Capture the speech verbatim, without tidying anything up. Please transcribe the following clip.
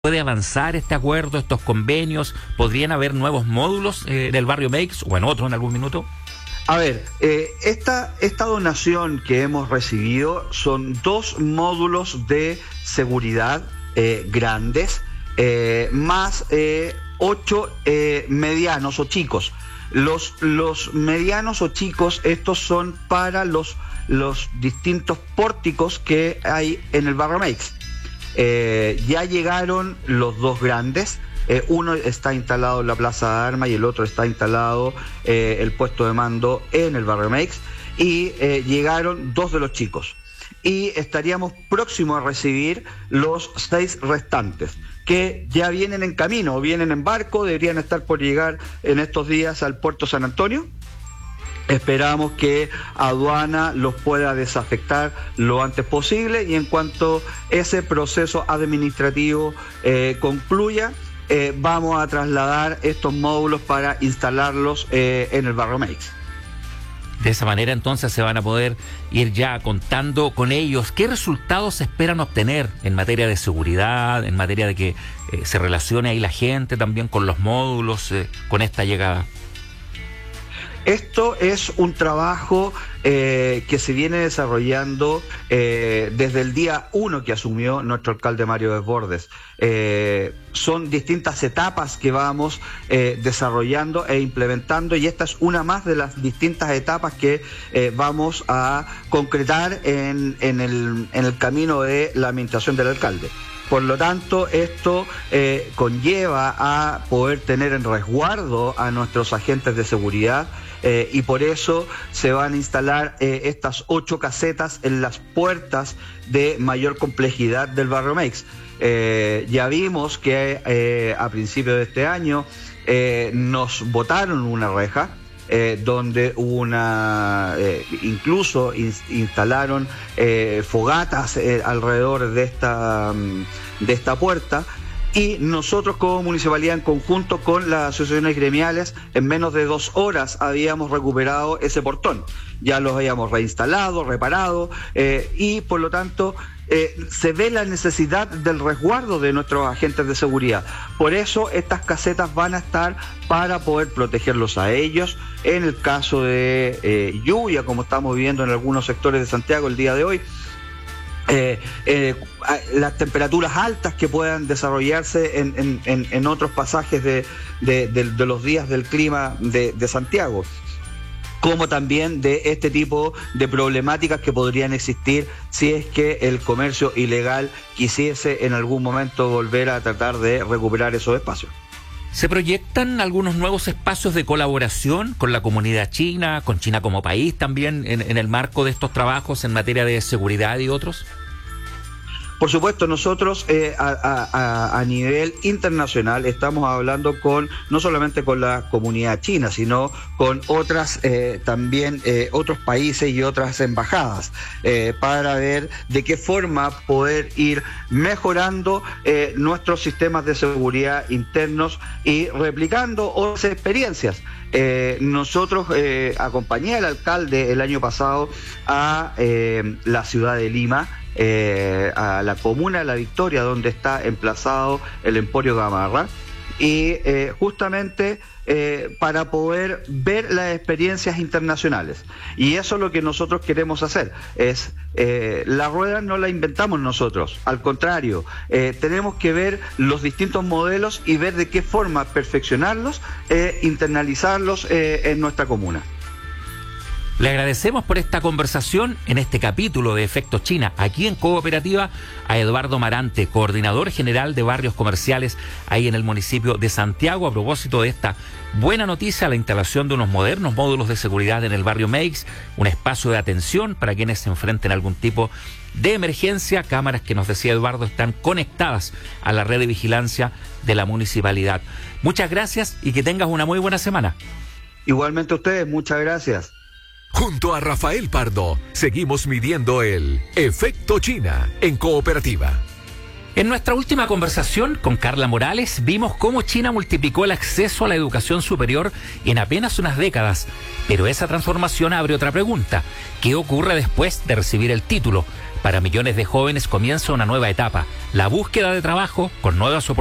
¿Puede avanzar este acuerdo, estos convenios? ¿Podrían haber nuevos módulos eh, en el barrio Meix o en otro en algún minuto? A ver, eh, esta, esta donación que hemos recibido son dos módulos de seguridad eh, grandes, eh, más eh, ocho eh, medianos o chicos. Los, los medianos o chicos, estos son para los, los distintos pórticos que hay en el barrio Meix. Eh, ya llegaron los dos grandes, eh, uno está instalado en la Plaza de Armas y el otro está instalado eh, el puesto de mando en el barrio Meix, y eh, llegaron dos de los chicos y estaríamos próximos a recibir los seis restantes que ya vienen en camino o vienen en barco, deberían estar por llegar en estos días al puerto San Antonio. Esperamos que aduana los pueda desafectar lo antes posible y en cuanto ese proceso administrativo eh, concluya, eh, vamos a trasladar estos módulos para instalarlos eh, en el barrio Meix. De esa manera entonces se van a poder ir ya contando con ellos. ¿Qué resultados se esperan obtener en materia de seguridad, en materia de que eh, se relacione ahí la gente también con los módulos, eh, con esta llegada? Esto es un trabajo eh, que se viene desarrollando eh, desde el día uno que asumió nuestro alcalde Mario Desbordes. Eh, son distintas etapas que vamos eh, desarrollando e implementando, y esta es una más de las distintas etapas que eh, vamos a concretar en, en, el, en el camino de la administración del alcalde. Por lo tanto, esto eh, conlleva a poder tener en resguardo a nuestros agentes de seguridad, eh, y por eso se van a instalar eh, estas ocho casetas en las puertas de mayor complejidad del barrio Meix. Eh, ya vimos que eh, a principios de este año eh, nos botaron una reja, Eh, donde una eh, incluso in, instalaron eh, fogatas eh, alrededor de esta de esta puerta, y nosotros como municipalidad en conjunto con las asociaciones gremiales en menos de dos horas habíamos recuperado ese portón, ya los habíamos reinstalado, reparado, eh, y por lo tanto Eh, se ve la necesidad del resguardo de nuestros agentes de seguridad. Por eso estas casetas van a estar para poder protegerlos a ellos en el caso de eh, lluvia, como estamos viviendo en algunos sectores de Santiago el día de hoy. Eh, eh, las temperaturas altas que puedan desarrollarse en, en, en, en otros pasajes de, de, de, de los días del clima de, de Santiago, como también de este tipo de problemáticas que podrían existir si es que el comercio ilegal quisiese en algún momento volver a tratar de recuperar esos espacios. ¿Se proyectan algunos nuevos espacios de colaboración con la comunidad china, con China como país también, en, en el marco de estos trabajos en materia de seguridad y otros? Por supuesto, nosotros eh, a, a, a nivel internacional estamos hablando con no solamente con la comunidad china, sino con otras eh, también eh, otros países y otras embajadas, eh, para ver de qué forma poder ir mejorando eh, nuestros sistemas de seguridad internos y replicando otras experiencias. Eh, nosotros eh, acompañé al alcalde el año pasado a eh, la ciudad de Lima, Eh, a la comuna de La Victoria, donde está emplazado el Emporio Gamarra, y eh, justamente eh, para poder ver las experiencias internacionales. Y eso es lo que nosotros queremos hacer, es eh, la rueda no la inventamos nosotros, al contrario, eh, tenemos que ver los distintos modelos y ver de qué forma perfeccionarlos e internalizarlos eh, en nuestra comuna. Le agradecemos por esta conversación en este capítulo de Efecto China, aquí en Cooperativa, a Eduardo Marante, coordinador general de barrios comerciales ahí en el municipio de Santiago, a propósito de esta buena noticia, la instalación de unos modernos módulos de seguridad en el barrio Meix, un espacio de atención para quienes se enfrenten a algún tipo de emergencia, cámaras que, nos decía Eduardo, están conectadas a la red de vigilancia de la municipalidad. Muchas gracias y que tengas una muy buena semana. Igualmente a ustedes, muchas gracias. Junto a Rafael Pardo, seguimos midiendo el Efecto China en Cooperativa. En nuestra última conversación con Carla Morales vimos cómo China multiplicó el acceso a la educación superior en apenas unas décadas, pero esa transformación abre otra pregunta: ¿qué ocurre después de recibir el título? Para millones de jóvenes comienza una nueva etapa, la búsqueda de trabajo con nuevas oportunidades.